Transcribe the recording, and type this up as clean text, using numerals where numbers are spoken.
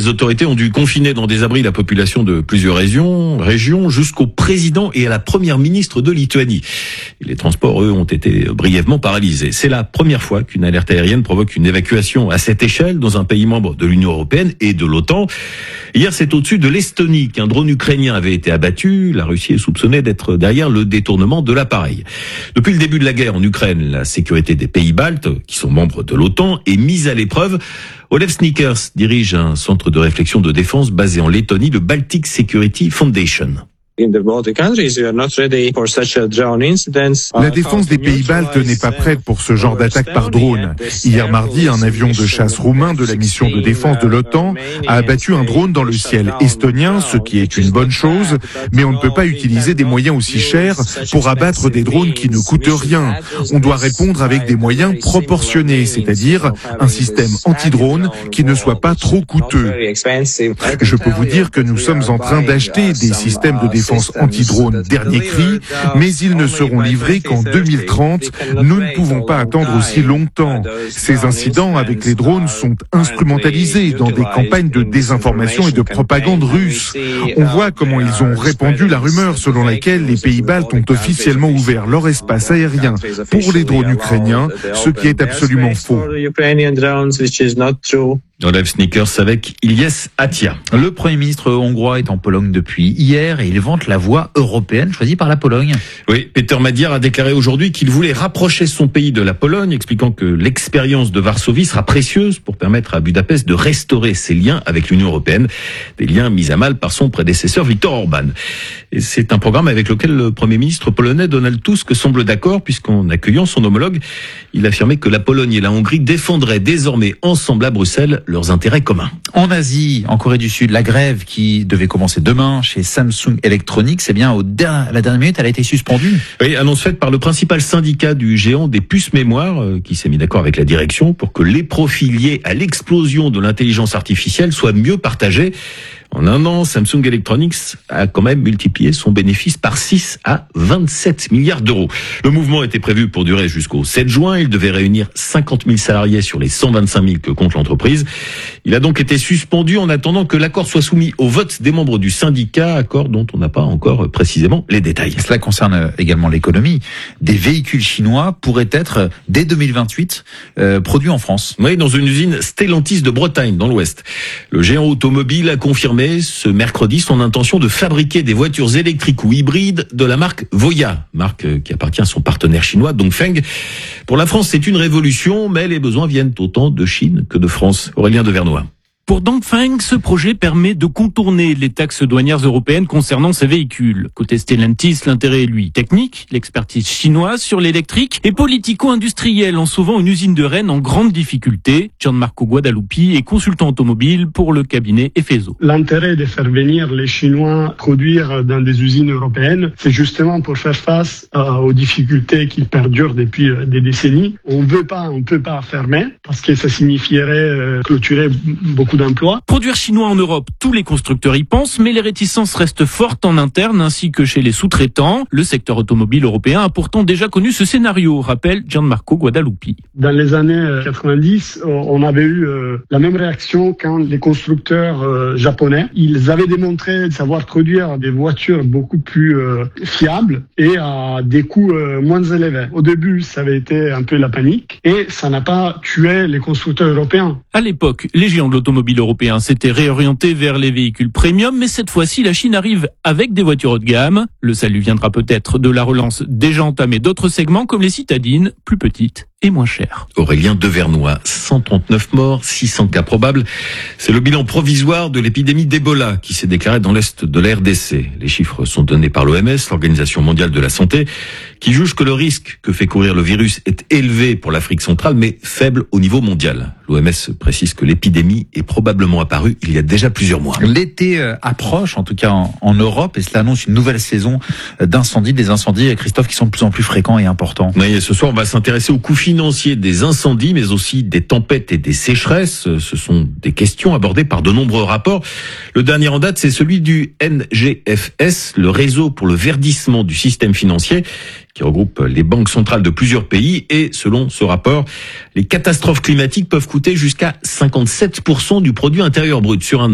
les autorités ont dû confiner dans des abris la population de plusieurs régions jusqu'au président et à la première ministre de Lituanie. Et les transports, eux, ont été brièvement paralysés. C'est la première fois qu'une alerte aérienne provoque une évacuation à cette échelle dans un pays membre de l'Union européenne et de l'OTAN. Hier, c'est au-dessus de l'Estonie qu'un drone ukrainien avait été abattu. La Russie est soupçonnée d'être derrière le détournement de l'appareil. Depuis le début de la guerre en Ukraine, la sécurité des pays baltes, qui sont membres de l'OTAN, est mise à l'épreuve. Olaf Snickers dirige un centre de réflexion de défense basé en Lettonie, le Baltic Security Foundation. La défense des pays baltes n'est pas prête pour ce genre d'attaque par drone. Hier mardi, un avion de chasse roumain de la mission de défense de l'OTAN a abattu un drone dans le ciel estonien, ce qui est une bonne chose, mais on ne peut pas utiliser des moyens aussi chers pour abattre des drones qui ne coûtent rien. On doit répondre avec des moyens proportionnés, c'est-à-dire un système anti-drone qui ne soit pas trop coûteux. Je peux vous dire que nous sommes en train d'acheter des systèmes de défense anti-drone dernier cri, mais ils ne seront livrés qu'en 2030. Nous ne pouvons pas attendre aussi longtemps. Ces incidents avec les drones sont instrumentalisés dans des campagnes de désinformation et de propagande russe. On voit comment ils ont répandu la rumeur selon laquelle les pays baltes ont officiellement ouvert leur espace aérien pour les drones ukrainiens, ce qui est absolument faux. Olaf Snickers avec Ilyes Atia. Le Premier ministre hongrois est en Pologne depuis hier et il vante la voie européenne choisie par la Pologne. Oui, Peter Madiar a déclaré aujourd'hui qu'il voulait rapprocher son pays de la Pologne, expliquant que l'expérience de Varsovie sera précieuse pour permettre à Budapest de restaurer ses liens avec l'Union européenne, des liens mis à mal par son prédécesseur Viktor Orban. Et c'est un programme avec lequel le Premier ministre polonais Donald Tusk semble d'accord, puisqu'en accueillant son homologue, il affirmait que la Pologne et la Hongrie défendraient désormais ensemble à Bruxelles leurs intérêts communs. En Asie, en Corée du Sud, la grève qui devait commencer demain chez Samsung Electronics, eh bien, à la dernière minute, elle a été suspendue. Oui, annonce faite par le principal syndicat du géant des puces mémoire, qui s'est mis d'accord avec la direction pour que les profits liés à l'explosion de l'intelligence artificielle soient mieux partagés. En un an, Samsung Electronics a quand même multiplié son bénéfice par 6 à 27 milliards d'euros. Le mouvement était prévu pour durer jusqu'au 7 juin. Il devait réunir 50 000 salariés sur les 125 000 que compte l'entreprise. Il a donc été suspendu en attendant que l'accord soit soumis au vote des membres du syndicat, accord dont on n'a pas encore précisément les détails. Cela concerne également l'économie. Des véhicules chinois pourraient être, dès 2028, produits en France. Oui, dans une usine Stellantis de Bretagne, dans l'Ouest. Le géant automobile a confirmé ce mercredi son intention de fabriquer des voitures électriques ou hybrides de la marque Voya, marque qui appartient à son partenaire chinois Dongfeng. Pour la France, c'est une révolution, mais les besoins viennent autant de Chine que de France. Aurélien Devernois. Pour Dongfeng, ce projet permet de contourner les taxes douanières européennes concernant ces véhicules. Côté Stellantis, l'intérêt est lui technique, l'expertise chinoise sur l'électrique et politico-industriel en sauvant une usine de Rennes en grande difficulté. Gianmarco Guadalupi est consultant automobile pour le cabinet Efeso. L'intérêt de faire venir les Chinois produire dans des usines européennes, c'est justement pour faire face aux difficultés qui perdurent depuis des décennies. On ne peut pas fermer parce que ça signifierait clôturer beaucoup d'emplois. Produire chinois en Europe, tous les constructeurs y pensent, mais les réticences restent fortes en interne ainsi que chez les sous-traitants. Le secteur automobile européen a pourtant déjà connu ce scénario, rappelle Gianmarco Guadalupi. Dans les années 90, on avait eu la même réaction quand les constructeurs japonais, ils avaient démontré savoir produire des voitures beaucoup plus fiables et à des coûts moins élevés. Au début, ça avait été un peu la panique et ça n'a pas tué les constructeurs européens. À l'époque, les géants de l'automobile européen s'était réorienté vers les véhicules premium, mais cette fois-ci, la Chine arrive avec des voitures haut de gamme. Le salut viendra peut-être de la relance déjà entamée d'autres segments comme les citadines, plus petites et moins chères. Aurélien Devernois, 139 morts, 600 cas probables. C'est le bilan provisoire de l'épidémie d'Ebola qui s'est déclarée dans l'est de la RDC. Les chiffres sont donnés par l'OMS, l'Organisation mondiale de la santé, qui juge que le risque que fait courir le virus est élevé pour l'Afrique centrale, mais faible au niveau mondial. L'OMS précise que l'épidémie est probablement apparue il y a déjà plusieurs mois. L'été approche, en tout cas en Europe, et cela annonce une nouvelle saison d'incendies, des incendies, Christophe, qui sont de plus en plus fréquents et importants. Oui, et ce soir, on va s'intéresser au coût financier des incendies, mais aussi des tempêtes et des sécheresses. Ce sont des questions abordées par de nombreux rapports. Le dernier en date, c'est celui du NGFS, le réseau pour le verdissement du système financier, qui regroupe les banques centrales de plusieurs pays. Et selon ce rapport, les catastrophes climatiques peuvent coûter jusqu'à 57% du produit intérieur brut sur un